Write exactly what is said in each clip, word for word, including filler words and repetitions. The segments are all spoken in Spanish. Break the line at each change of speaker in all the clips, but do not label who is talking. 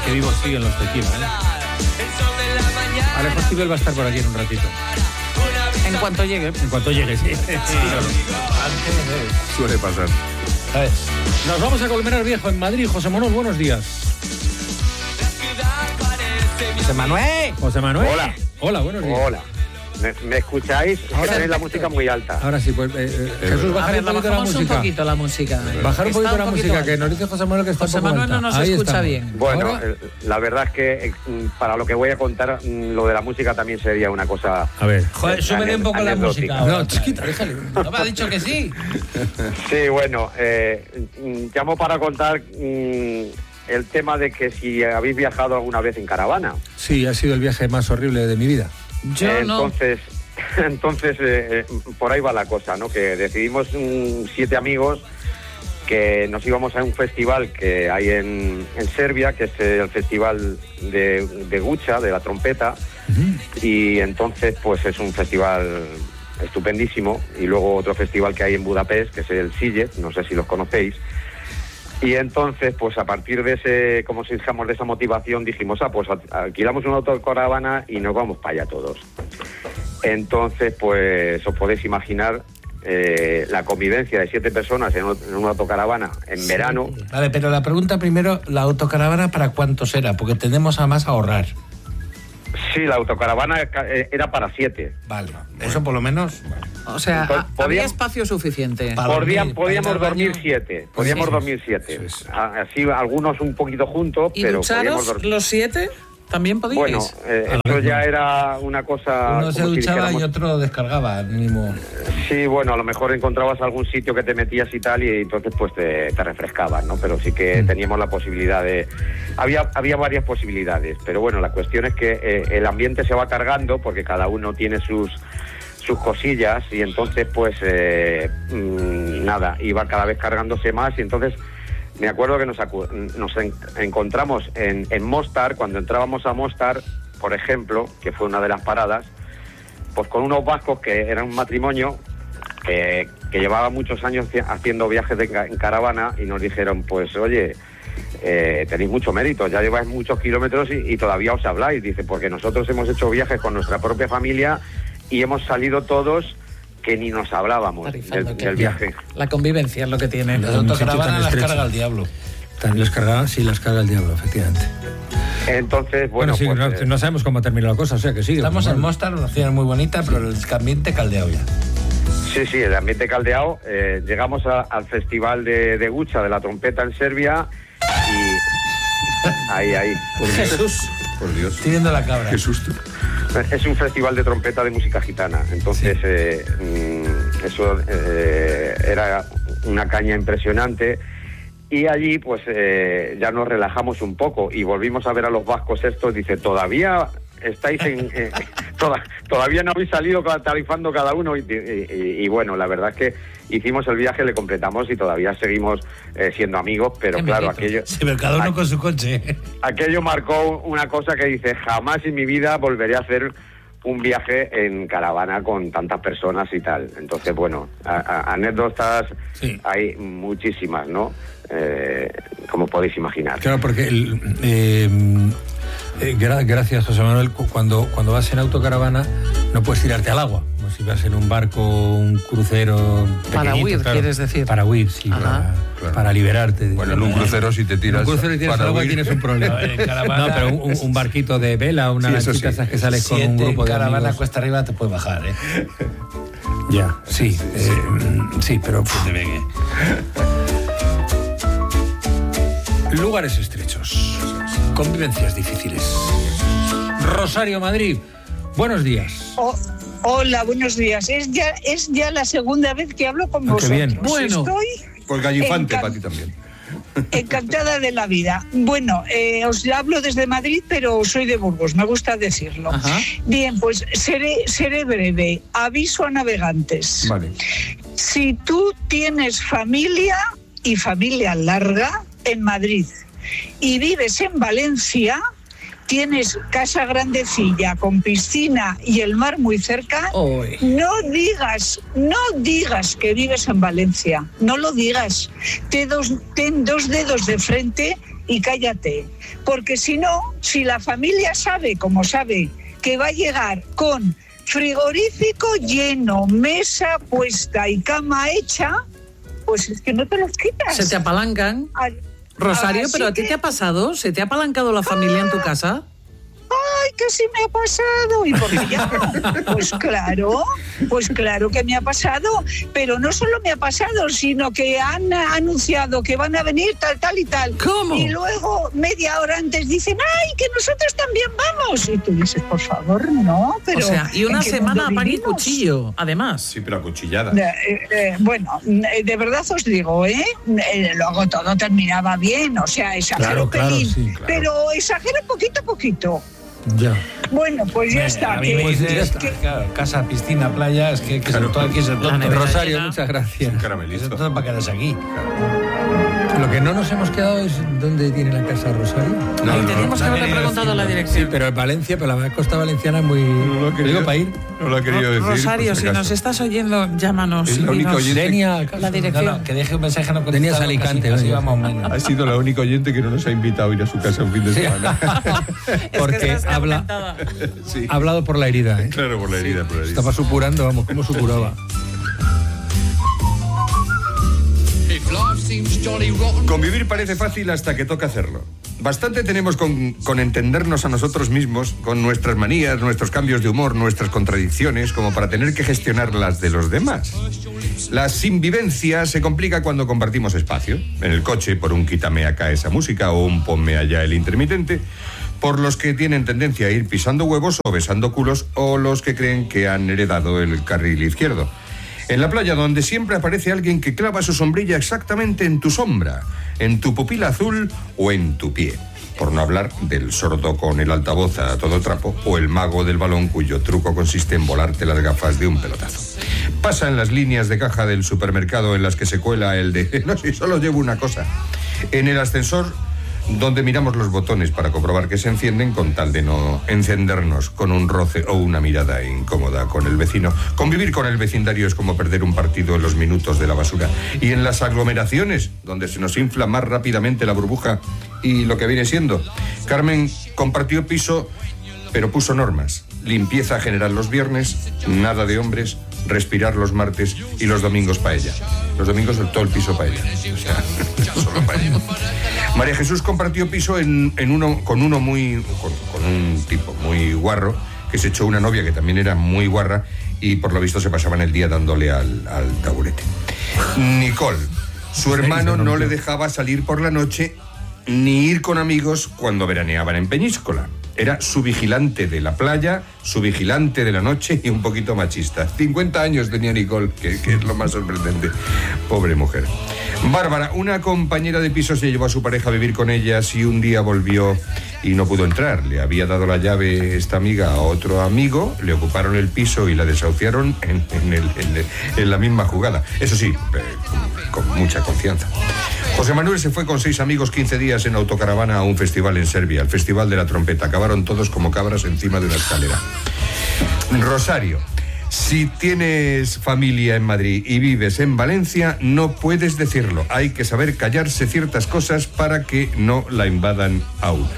que vivos siguen los tequilas, ¿eh? Alejo Stivel va a estar por aquí en un ratito.
En cuanto llegue.
En cuanto llegue, sí. sí.
Suele pasar.
A ver. Nos vamos a Colmenar Viejo, en Madrid. José Manuel, buenos días.
José Manuel.
José Manuel.
Hola.
Hola, buenos días.
Hola. ¿Me, me escucháis?
Ahora
Ahora tenéis la música muy alta.
Ahora sí, pues eh, eh, Jesús, bajar un poquito la música.
un poquito la música.
Bajar un
Está
poquito la
un poquito
música,
alta.
que nos dice José Manuel que está
José
un poco
Manuel no
alta.
nos
Ahí
escucha
estamos.
bien.
Bueno,
Ahora,
eh, la verdad es que eh, para lo que voy a contar, mm, lo de la música también sería una cosa...
a ver.
Joder, súbele un poco la
anecdótica.
música. ahora.
No, chiquita, déjale.
¿No me ha dicho que sí?
Sí, bueno, eh, mm, llamo para contar mm, el tema de que si habéis viajado alguna vez en caravana.
Sí, ha sido el viaje más horrible de mi vida.
Yo
Eh,
no.
Entonces, entonces eh, eh, por ahí va la cosa, ¿no? Que decidimos mm, siete amigos que nos íbamos a un festival que hay en, en Serbia, que es el festival de, de Guča, de la trompeta, uh-huh. Y entonces pues es un festival estupendísimo, y luego otro festival que hay en Budapest, que es el Sziget, no sé si los conocéis. Y entonces, pues a partir de ese, como si dijéramos, de esa motivación, dijimos, ah, pues alquilamos una autocaravana y nos vamos para allá todos. Entonces, pues os podéis imaginar eh, la convivencia de siete personas en, en una autocaravana en sí. verano.
Vale, pero la pregunta primero, ¿la autocaravana para cuántos era? Porque tenemos a más a ahorrar.
Sí, la autocaravana era para siete.
Vale, eso por lo menos...
O sea,
Entonces,
había
podíamos,
espacio suficiente.
Podíamos, podíamos dormir
baño.
siete. Podíamos sí. dormir siete. Sí. Así, algunos un poquito juntos,
¿Y
pero
ducharos
podíamos dormir.
los siete? ¿También podíais?
Bueno, eh, eso ya era una cosa...
Uno se
si
duchaba
dijéramos,
y otro descargaba, mínimo.
Sí, bueno, a lo mejor encontrabas algún sitio que te metías y tal, y entonces pues te, te refrescabas, ¿no? Pero sí que teníamos la posibilidad de... Había, había varias posibilidades, pero bueno, la cuestión es que eh, el ambiente se va cargando porque cada uno tiene sus... sus cosillas, y entonces pues eh, mmm, nada, iba cada vez cargándose más, y entonces me acuerdo que nos, acu- nos en- encontramos en, en Mostar. Cuando entrábamos a Mostar, por ejemplo, que fue una de las paradas, pues con unos vascos que eran un matrimonio que, que llevaba muchos años haciendo viajes de, en caravana, y nos dijeron, pues oye, eh, tenéis mucho mérito, ya lleváis muchos kilómetros y, y todavía os habláis. Dice, porque nosotros hemos hecho viajes con nuestra propia familia y hemos salido todos que ni nos hablábamos del, del viaje.
La convivencia es lo que tiene.
Las autocaravanas las carga el diablo.
Las carga, sí, las carga el diablo, efectivamente.
Entonces, bueno,
bueno sí,
pues,
no,
eh,
no sabemos cómo termina la cosa, o sea que sí.
Estamos
pues,
en Mostar, una ciudad muy bonita, pero el ambiente caldeado ya.
Sí, sí, el ambiente caldeado. Eh, llegamos a, al festival de, de Guča, de la trompeta en Serbia, y... Ahí, ahí.
Por Jesús.
Por Dios.
Estoy viendo la cabra.
Qué susto.
Es un festival de trompeta de música gitana, entonces sí. eh, mm, eso eh, era una caña impresionante, y allí pues eh, ya nos relajamos un poco y volvimos a ver a los vascos estos. Dice, todavía estáis en... Eh, toda, todavía no habéis salido tarifando cada uno, y, y, y, y bueno, la verdad es que hicimos el viaje, le completamos y todavía seguimos eh, siendo amigos, pero
Qué
claro,
merito.
aquello...
Sí, pero cada uno
a,
con su coche.
Aquello marcó una cosa que dice, jamás en mi vida volveré a hacer un viaje en caravana con tantas personas y tal. Entonces, bueno, a, a, anécdotas sí. Hay muchísimas, ¿no? Eh, como podéis imaginar.
Claro, porque el, eh, eh, gra- gracias, José Manuel, cuando, cuando vas en autocaravana no puedes tirarte al agua. Como si vas en un barco, un crucero
para huir,
claro,
quieres decir.
Para huir, sí, para,
claro.
para liberarte.
Bueno, en un crucero si te tiras...
En un crucero y tiras al agua tienes un problema. No, pero un, un barquito de vela, una
sí,
lanchita
sí.
esas que sales con un grupo de
caravana
amigos.
cuesta arriba te puedes bajar, ¿eh?
Ya, sí, sí, eh, sí pero...
Te vengue.
Lugares estrechos, convivencias difíciles. Rosario, Madrid, buenos días.
Oh, hola, buenos días. Es ya, es ya la segunda vez que hablo con
ah,
vosotros.
Qué bien.
Bueno.
Estoy
Por gallifante
encan-
para ti también.
encantada de la vida. Bueno, eh, os hablo desde Madrid, pero soy de Burgos, me gusta decirlo.
Ajá.
Bien, pues seré, seré breve. Aviso a navegantes.
Vale.
Si tú tienes familia y familia larga en Madrid y vives en Valencia, tienes casa grandecilla con piscina y el mar muy cerca,
Oy.
no digas, no digas que vives en Valencia, no lo digas. Ten dos, ten dos dedos de frente y cállate. Porque si no, si la familia sabe, como sabe, que va a llegar con frigorífico lleno, mesa puesta y cama hecha, pues es que no te los quitas.
Se te apalancan.
A-
Rosario,
así
¿pero a ti
que-
te ha pasado? ¿Se te ha apalancado la familia en tu casa?
¡Ay, que sí me ha pasado! ¿Y por qué ya? Pues claro, pues claro que me ha pasado. Pero no solo me ha pasado, sino que han anunciado que van a venir tal, tal y tal.
¿Cómo?
Y luego, media hora antes, dicen, ¡ay, que nosotros también vamos! Y tú dices, por favor, no, pero...
O sea, y una
¿en qué
semana a
mundo
pan y
vivimos?
cuchillo, además.
Sí, pero acuchillada.
Eh, eh, bueno, eh, de verdad os digo, ¿eh? Eh, Luego todo terminaba bien, o sea, exagero
Claro, claro,
pelín,
sí, claro.
pero exagero poquito a poquito.
Ya.
Bueno, pues ya
Eh,
está.
A mí
que-
me dices,
que-
que- claro, casa, piscina, playa, es que, que
Claro.
se, todo aquí es el
La
tonto.
nevera
Rosario,
llena.
muchas gracias.
Es
Caramelito.
todo para quedarse aquí.
Lo que no nos hemos quedado es dónde tiene la casa Rosario.
No,
Ay,
no,
teníamos que
no,
haberle
no,
preguntado la
Sí,
dirección.
pero en Valencia, pero la costa valenciana es muy...
No lo ha querido,
digo para ir.
no lo ha querido decir.
Rosario,
por
si
acaso.
nos estás oyendo, llámanos.
Es la
y
única
dinos-
oyente-
Denia, ¿acaso?
La dirección.
No, no, que deje un mensaje no
Tenías
contestado,
Alicante,
casi, casi
¿no?
vamos menos.
Ha sido la única oyente que no nos ha invitado a ir a su casa un fin de semana.
Es que
Porque
estás
habla-
encantada.
Sí.
Ha hablado por la herida, ¿eh?
Claro, por la herida, por la herida.
Estaba supurando, vamos, ¿cómo supuraba?
Convivir parece fácil hasta que toca hacerlo. Bastante tenemos con, con entendernos a nosotros mismos, con nuestras manías, nuestros cambios de humor, nuestras contradicciones, como para tener que gestionar las de los demás. La sinvivencia se complica cuando compartimos espacio. En el coche, por un quítame acá esa música o un ponme allá el intermitente. Por los que tienen tendencia a ir pisando huevos o besando culos, o los que creen que han heredado el carril izquierdo. En la playa, donde siempre aparece alguien que clava su sombrilla exactamente en tu sombra, en tu pupila azul o en tu pie. Por no hablar del sordo con el altavoz a todo trapo o el mago del balón cuyo truco consiste en volarte las gafas de un pelotazo. Pasa en las líneas de caja del supermercado en las que se cuela el de no, si solo llevo una cosa. En el ascensor, donde miramos los botones para comprobar que se encienden con tal de no encendernos con un roce o una mirada incómoda con el vecino. Convivir con el vecindario es como perder un partido en los minutos de la basura. Y en las aglomeraciones, donde se nos infla más rápidamente la burbuja y lo que viene siendo. Carmen compartió piso, pero puso normas. Limpieza general los viernes, nada de hombres, respirar los martes y los domingos paella. Los domingos todo el piso paella. O sea, solo paella. María Jesús compartió piso en, en uno, con uno muy, con, con un tipo muy guarro, que se echó una novia que también era muy guarra y por lo visto se pasaban el día dándole al, al taburete. Nicole, su hermano no le dejaba salir por la noche ni ir con amigos cuando veraneaban en Peñíscola. Era su vigilante de la playa, su vigilante de la noche y un poquito machista. cincuenta años tenía Nicole, que, que es lo más sorprendente. Pobre mujer. Bárbara, una compañera de piso, se llevó a su pareja a vivir con ellas y un día volvió y no pudo entrar. Le había dado la llave esta amiga a otro amigo, le ocuparon el piso y la desahuciaron en, en, el, en, el, en la misma jugada. Eso sí, eh, con, con mucha confianza. José Manuel se fue con seis amigos quince días en autocaravana a un festival en Serbia, el Festival de la Trompeta. Acabaron todos como cabras encima de una escalera. Rosario, si tienes familia en Madrid y vives en Valencia, no puedes decirlo. Hay que saber callarse ciertas cosas para que no la invadan a una.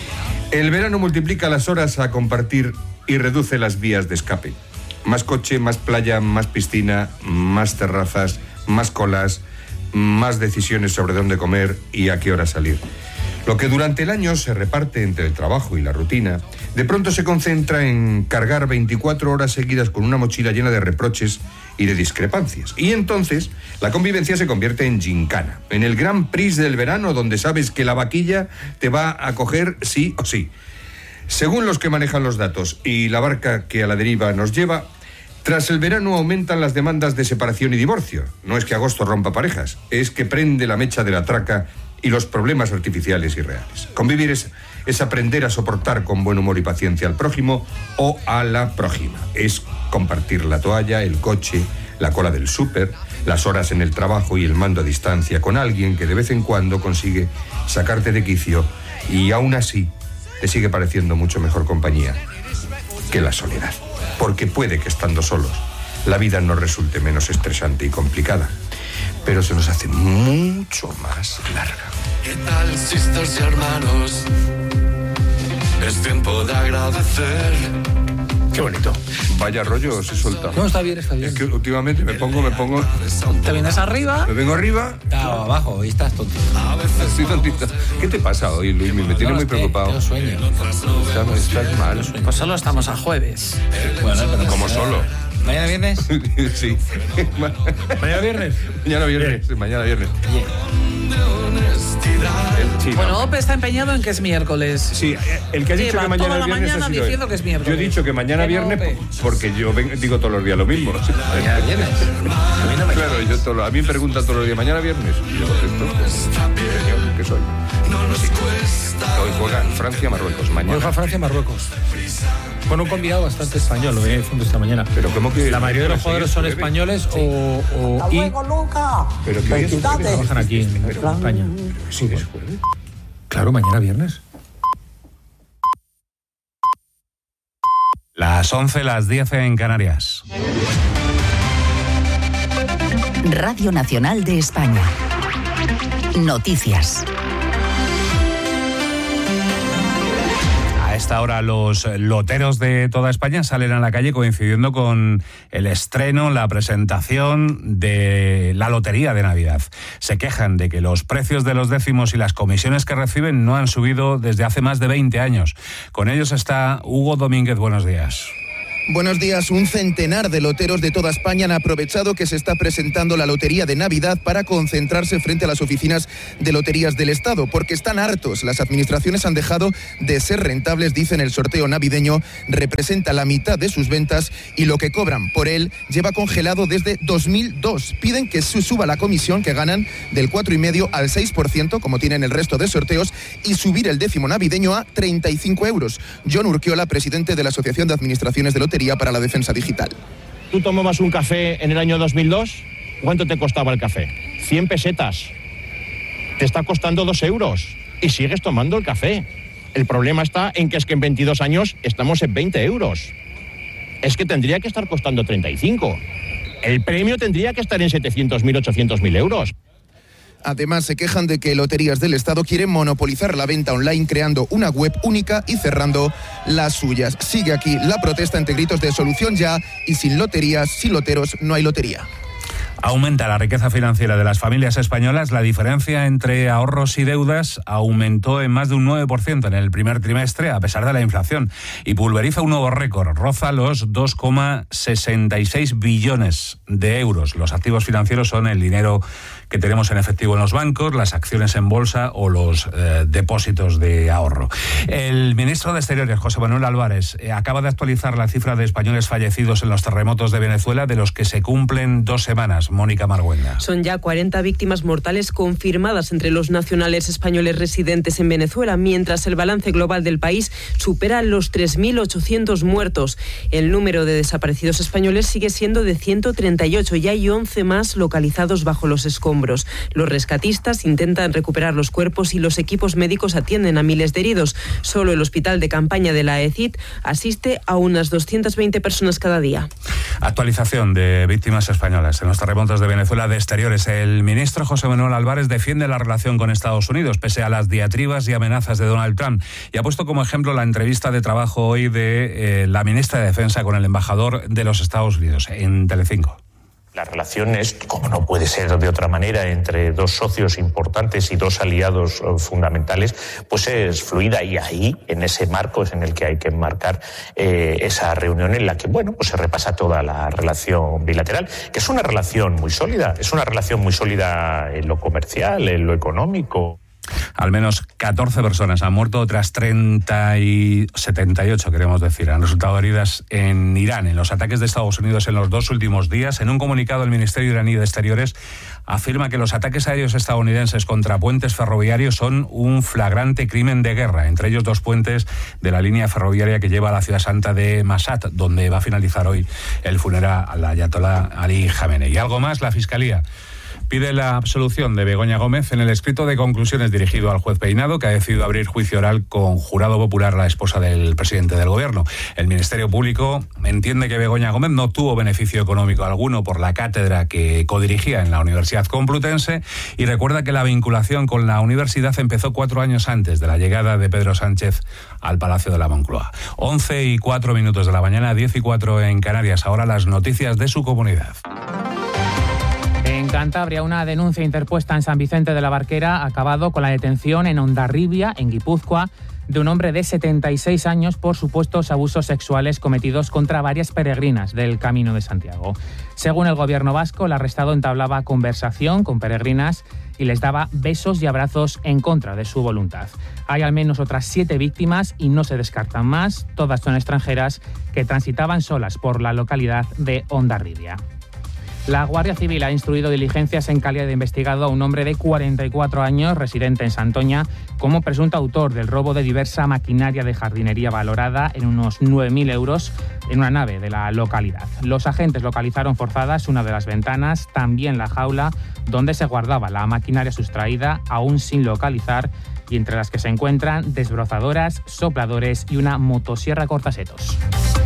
El verano multiplica las horas a compartir y reduce las vías de escape. Más coche, más playa, más piscina, más terrazas, más colas, más decisiones sobre dónde comer y a qué hora salir. Lo que durante el año se reparte entre el trabajo y la rutina, de pronto se concentra en cargar veinticuatro horas seguidas con una mochila llena de reproches y de discrepancias. Y entonces la convivencia se convierte en gincana, en el Gran Prix del verano, donde sabes que la vaquilla te va a coger sí o sí. Según los que manejan los datos y la barca que a la deriva nos lleva, tras el verano aumentan las demandas de separación y divorcio. No es que agosto rompa parejas, es que prende la mecha de la traca y los problemas artificiales y reales. Convivir es, es aprender a soportar con buen humor y paciencia al prójimo o a la prójima. Es compartir la toalla, el coche, la cola del súper, las horas en el trabajo y el mando a distancia con alguien que de vez en cuando consigue sacarte de quicio y aún así te sigue pareciendo mucho mejor compañía que la soledad. Porque puede que estando solos la vida nos resulte menos estresante y complicada, pero se nos hace mucho más larga.
¿Qué tal, sisters y hermanos? Es tiempo de agradecer.
Qué bonito. Vaya rollo se suelta.
No, está bien, está bien.
Es que últimamente me pongo, me pongo...
Te vienes arriba.
Me vengo arriba.
Está abajo y estás tontito.
Estoy tontito. ¿Qué te pasa hoy, Luis? Me tiene muy preocupado.
Yo sueño.
Estás, estás mal.
Pues solo estamos a jueves.
Bueno, pero
Como solo.
¿Mañana viernes?
Sí.
¿Mañana viernes?
Mañana viernes. Sí, mañana viernes. Sí,
Bueno,
no.
Ope está empeñado en que es miércoles.
Sí, el que ha dicho
Lleva
que mañana
toda la
es viernes
mañana
ha sido
diciendo
él.
que es miércoles.
Yo he dicho que mañana
Que no,
viernes
Ope.
porque yo ven- digo todos los días lo mismo.
Mañana viernes. A mí no me
Claro, yo todo, lo- a mí me preguntan todos los días, ¿mañana viernes? Y yo contesto, señor, ¿qué soy? Sí. Hoy juega Francia-Marruecos,
Yo
mañana.
a Francia y Marruecos. Con un combinado bastante español, lo venía diciendo esta mañana.
Pero ¿cómo que...?
La mayoría de los jugadores son
jueves?
españoles o, o y
Pero que hoy es jueves.
trabajan aquí en
Pero-
España.
Sí, es jueves.
Claro, mañana viernes.
Las once, las diez en Canarias.
Radio Nacional de España. Noticias.
A esta hora los loteros de toda España salen a la calle coincidiendo con el estreno, la presentación de la lotería de Navidad. Se quejan de que los precios de los décimos y las comisiones que reciben no han subido desde hace más de veinte años. Con ellos está Hugo Domínguez. Buenos días.
Buenos días. Un centenar de loteros de toda España han aprovechado que se está presentando la Lotería de Navidad para concentrarse frente a las oficinas de loterías del Estado, porque están hartos. Las administraciones han dejado de ser rentables, dicen. El sorteo navideño representa la mitad de sus ventas y lo que cobran por él lleva congelado desde dos mil dos. Piden que se suba la comisión que ganan del cuatro coma cinco al seis por ciento, como tienen el resto de sorteos, y subir el décimo navideño a treinta y cinco euros. John Urquiola, presidente de la Asociación de Administraciones de Lotería para la Defensa Digital.
¿Tú tomabas un café en el año dos mil dos? ¿Cuánto te costaba el café? cien pesetas. Te está costando dos euros y sigues tomando el café. El problema está en que es que en veintidós años estamos en veinte euros. Es que tendría que estar costando treinta y cinco. El premio tendría que estar en setecientos mil, ochocientos mil euros.
Además, se quejan de que Loterías del Estado quieren monopolizar la venta online creando una web única y cerrando las suyas. Sigue aquí la protesta entre gritos de solución ya y sin loterías, sin loteros, no hay lotería.
Aumenta la riqueza financiera de las familias españolas. La diferencia entre ahorros y deudas aumentó en más de un nueve por ciento en el primer trimestre, a pesar de la inflación, y pulveriza un nuevo récord. Roza los dos coma sesenta y seis billones de euros. Los activos financieros son el dinero que tenemos en efectivo en los bancos, las acciones en bolsa o los eh, depósitos de ahorro. El ministro de Exteriores, José Manuel Álvarez, eh, acaba de actualizar la cifra de españoles fallecidos en los terremotos de Venezuela, de los que se cumplen dos semanas. Mónica Marguenda.
Son ya cuarenta víctimas mortales confirmadas entre los nacionales españoles residentes en Venezuela, mientras el balance global del país supera los tres mil ochocientos muertos. El número de desaparecidos españoles sigue siendo de ciento treinta y ocho y hay once más localizados bajo los escombros. Los rescatistas intentan recuperar los cuerpos y los equipos médicos atienden a miles de heridos. Solo el hospital de campaña de la E C I T asiste a unas doscientas veinte personas cada día.
Actualización de víctimas españolas en los terremotos de Venezuela de Exteriores. El ministro José Manuel Álvarez defiende la relación con Estados Unidos, pese a las diatribas y amenazas de Donald Trump. Y ha puesto como ejemplo la entrevista de trabajo hoy de eh, la ministra de Defensa con el embajador de los Estados Unidos en Telecinco.
La relación es, como no puede ser de otra manera, entre dos socios importantes y dos aliados fundamentales, pues es fluida, y ahí, en ese marco, es en el que hay que enmarcar eh, esa reunión en la que, bueno, pues se repasa toda la relación bilateral, que es una relación muy sólida, es una relación muy sólida en lo comercial, en lo económico.
Al menos catorce personas han muerto, otras treinta y setenta y ocho, queremos decir, han resultado heridas en Irán, en los ataques de Estados Unidos en los dos últimos días. En un comunicado, el Ministerio iraní de Exteriores afirma que los ataques aéreos estadounidenses contra puentes ferroviarios son un flagrante crimen de guerra, entre ellos dos puentes de la línea ferroviaria que lleva a la ciudad santa de Mashhad, donde va a finalizar hoy el funeral al ayatolá Ali Jamenei. Y algo más, la Fiscalía pide la absolución de Begoña Gómez en el escrito de conclusiones dirigido al juez Peinado, que ha decidido abrir juicio oral con jurado popular a la esposa del presidente del Gobierno. El Ministerio Público entiende que Begoña Gómez no tuvo beneficio económico alguno por la cátedra que codirigía en la Universidad Complutense y recuerda que la vinculación con la universidad empezó cuatro años antes de la llegada de Pedro Sánchez al Palacio de la Moncloa. once y cuatro minutos de la mañana, diez y cuatro en Canarias. Ahora las noticias de su comunidad.
En Cantabria, una denuncia interpuesta en San Vicente de la Barquera ha acabado con la detención en Hondarribia, en Guipúzcoa, de un hombre de setenta y seis años por supuestos abusos sexuales cometidos contra varias peregrinas del Camino de Santiago. Según el gobierno vasco, el arrestado entablaba conversación con peregrinas y les daba besos y abrazos en contra de su voluntad. Hay al menos otras siete víctimas y no se descartan más. Todas son extranjeras que transitaban solas por la localidad de Hondarribia. La Guardia Civil ha instruido diligencias en calidad de investigado a un hombre de cuarenta y cuatro años, residente en Santoña, como presunto autor del robo de diversa maquinaria de jardinería valorada en unos nueve mil euros en una nave de la localidad. Los agentes localizaron forzadas una de las ventanas, también la jaula donde se guardaba la maquinaria sustraída, aún sin localizar, y entre las que se encuentran desbrozadoras, sopladores y una motosierra cortasetos.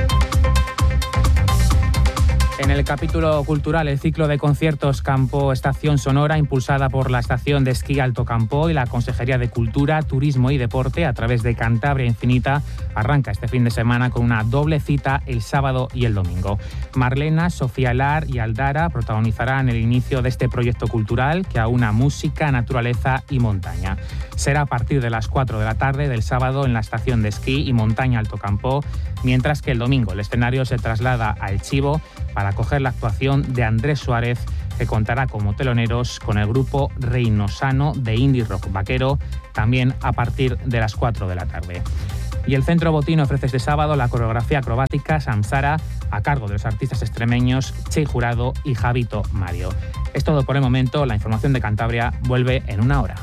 En el capítulo cultural, el ciclo de conciertos Campo Estación Sonora, impulsada por la Estación de Esquí Alto Campo y la Consejería de Cultura, Turismo y Deporte a través de Cantabria Infinita, arranca este fin de semana con una doble cita el sábado y el domingo. Marlena, Sofía Lar y Aldara protagonizarán el inicio de este proyecto cultural que aúna música, naturaleza y montaña. Será a partir de las cuatro de la tarde del sábado en la Estación de Esquí y Montaña Alto Campo, mientras que el domingo el escenario se traslada a El Chivo para acoger la actuación de Andrés Suárez, que contará como teloneros con el grupo Reinosano de indie rock vaquero, también a partir de las cuatro de la tarde. Y el Centro Botín ofrece este sábado la coreografía acrobática Samsara a cargo de los artistas extremeños Che Jurado y Javito Mario. Es todo por el momento. La información de Cantabria vuelve en una hora.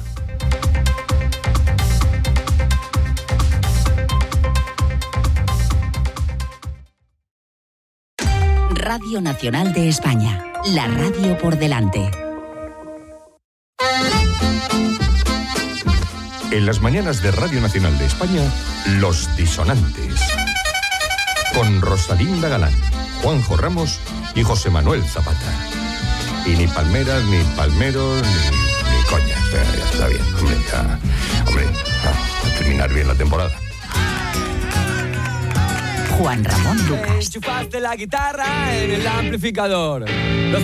Radio Nacional de España, la radio por delante.
En las mañanas de Radio Nacional de España, Los Disonantes. Con Rosalinda Galán, Juanjo Ramos y José Manuel Zapata. Y ni palmeras, ni palmeros, ni, ni coñas. Ya, ya está bien, hombre, ya. Hombre, a, a terminar bien la temporada.
Juan Ramón Lucas.
Enchufaste la guitarra en el amplificador. Los